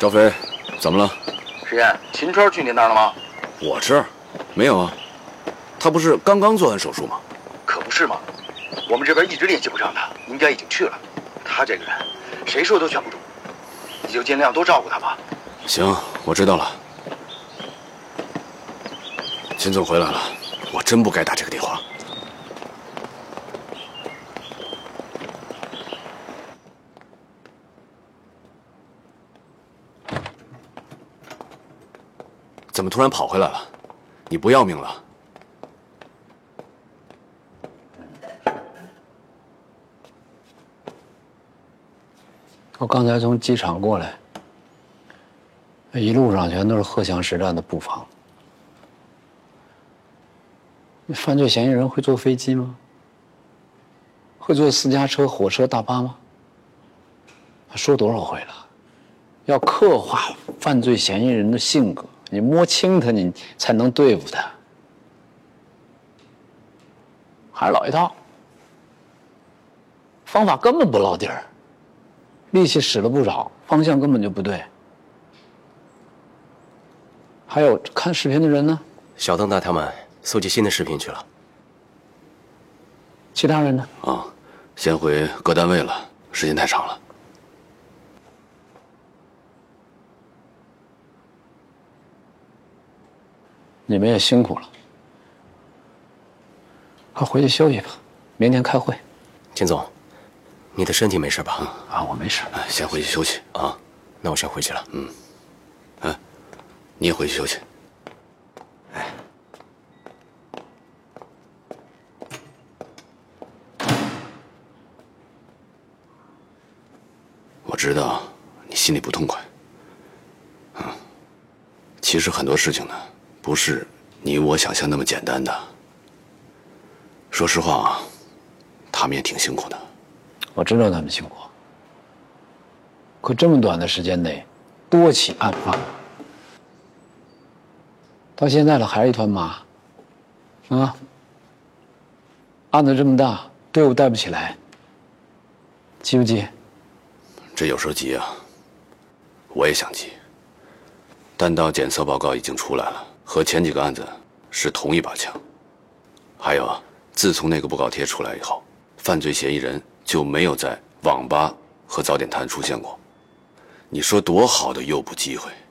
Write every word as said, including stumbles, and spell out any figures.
赵飞，怎么了？ 石岩，秦川去你那儿了吗？ 我这儿没有啊，他不是刚刚做完手术吗？ 可不是嘛，我们这边一直联系不上他，应该已经去了。他这个人，谁说都劝不住，你就尽量多照顾他吧。 行，我知道了。秦总回来了，我真不该打这个电话。怎么突然跑回来了？你不要命了？ 我刚才从机场过来，一路上全都是荷枪实弹的布防。犯罪嫌疑人会坐飞机吗？会坐私家车、火车、大巴吗？说多少回了，要刻画犯罪嫌疑人的性格，你摸清他，你才能对付他。还是老一套，方法根本不落地儿，力气使了不少，方向根本就不对。还有看视频的人呢？ 小邓大他们搜集新的视频去了。 其他人呢？ 啊，先回各单位了，时间太长了。 你们也辛苦了，快回去休息吧，明天开会。 秦总，你的身体没事吧？ 啊，我没事。 哎，先回去休息啊。 那我先回去了。 嗯，哎，你也回去休息。哎，我知道你心里不痛快。嗯，其实很多事情呢，不是你我想象那么简单的。说实话啊，他们也挺辛苦的。 我知道他们辛苦，可这么短的时间内，多起案发，到现在了还是一团麻。啊，案子这么大，队伍带不起来，急不急？ 这有时候急啊，我也想急。弹道检测报告已经出来了，和前几个案子是同一把枪。还有啊，自从那个布告贴出来以后，犯罪嫌疑人就没有在网吧和早点摊出现过。你说多好的诱捕机会！